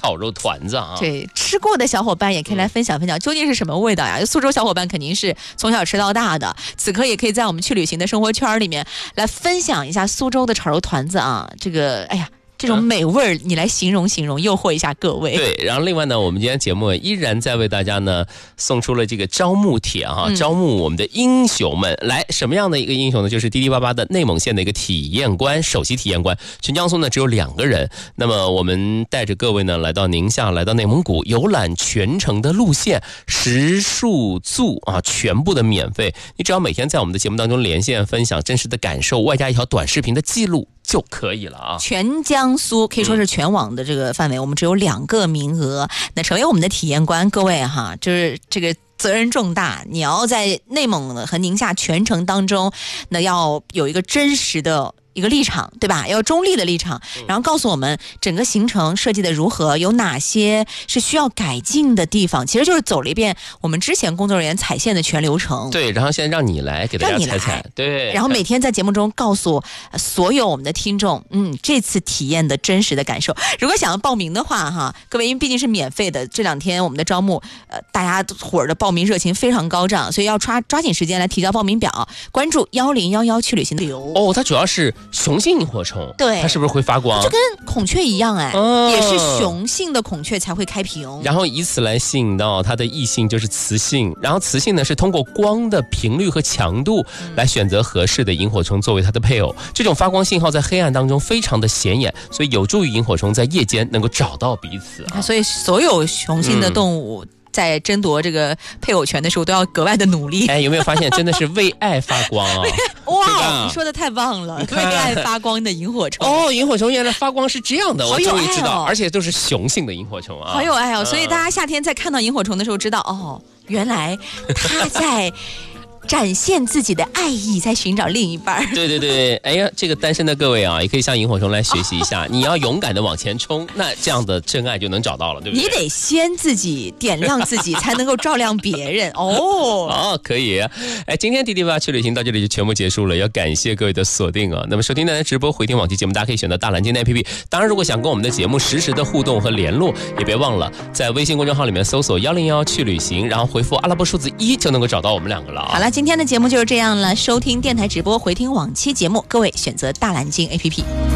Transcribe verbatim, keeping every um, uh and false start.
炒肉团子啊。 对，吃过的小伙伴也可以来分享分享，究竟是什么味道呀？苏州小伙伴肯定是从小吃到大的，此刻也可以在我们去旅行的生活圈里面来分享一下苏州的炒肉团子啊。这个，哎呀。这种美味儿，你来形容形容，诱惑一下各位。 对，然后另外呢，我们今天节目依然在为大家呢送出了这个招募帖啊，嗯、招募我们的英雄们。来，什么样的一个英雄呢？就是滴滴八八的内蒙县的一个体验官，首席体验官。全江苏呢只有两个人，那么我们带着各位呢来到宁夏，来到内蒙古，游览全程的路线，食宿住啊，全部的免费。你只要每天在我们的节目当中连线分享真实的感受，外加一条短视频的记录就可以了啊！ 全江苏可以说是全网的这个范围，嗯、我们只有两个名额。那成为我们的体验官，各位哈，就是这个责任重大，你要在内蒙和宁夏全程当中，那要有一个真实的一个立场，对吧？要中立的立场，然后告诉我们整个行程设计的如何，有哪些是需要改进的地方。其实就是走了一遍我们之前工作人员踩线的全流程。 对，然后现在让你来给大家踩踩。对， 然后每天在节目中告诉所有我们的听众，嗯，这次体验的真实的感受。如果想要报名的话，哈，各位，因为毕竟是免费的，这两天我们的招募，呃，大家伙儿的报名热情非常高涨，所以要抓抓紧时间来提交报名表，关注幺零幺幺去旅行流。 哦，它主要是雄性萤火虫， 对， 它是不是会发光？ 就跟孔雀一样，哎、 哦， 也是雄性的孔雀才会开屏， 然后以此来吸引到它的异性，就是雌性。然后雌性呢是通过光的频率和强度来选择合适的萤火虫作为它的配偶。这种发光信号在黑暗当中非常的显眼，所以有助于萤火虫在夜间能够找到彼此啊。 所以所有雄性的动物、嗯在争夺这个配偶权的时候都要格外的努力。 哎，有没有发现真的是为爱发光啊？ 哇，你说的太棒了！为爱发光的萤火虫。 哦，萤火虫原来发光是这样的， 哦、 我终于知道，而且都是雄性的萤火虫啊， 好有爱哦！所以大家夏天在看到萤火虫的时候，知道哦，原来它在展现自己的爱意，在寻找另一半。 对对对，哎呀，这个单身的各位啊，也可以向萤火虫来学习一下，哦、你要勇敢的往前冲，那这样的真爱就能找到了，对不对？ 你得先自己点亮自己，才能够照亮别人。哦， 哦，可以。哎，今天滴滴八去旅行到这里就全部结束了，要感谢各位的锁定啊。那么收听的直播回听往期节目，大家可以选择大蓝鲸的 A P P。当然，如果想跟我们的节目实时的互动和联络，也别忘了在微信公众号里面搜索幺零幺去旅行，然后回复阿拉伯数字一就能够找到我们两个了啊。 好了。今天的节目就是这样了，收听电台直播回听往期节目，各位选择大蓝鲸 A P P。